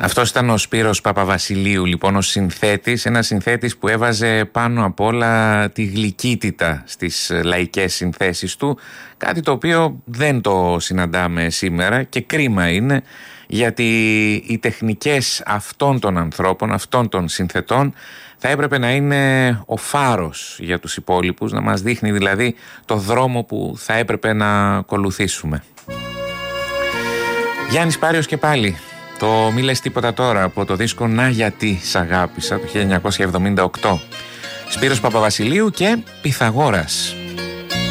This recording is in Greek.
Αυτός ήταν ο Σπύρος Παπαβασιλείου, λοιπόν, ο συνθέτης, ένας συνθέτης που έβαζε πάνω απ' όλα τη γλυκύτητα στις λαϊκές συνθέσεις του, κάτι το οποίο δεν το συναντάμε σήμερα και κρίμα είναι, γιατί οι τεχνικές αυτών των ανθρώπων, αυτών των συνθετών, θα έπρεπε να είναι ο φάρος για τους υπόλοιπους, να μας δείχνει δηλαδή το δρόμο που θα έπρεπε να ακολουθήσουμε. Γιάννης Πάριος και πάλι. Το «Μη λες τίποτα τώρα» από το δίσκο «Να γιατί σ' αγάπησα» του 1978. Σπύρος Παπαβασιλείου και Πυθαγόρας.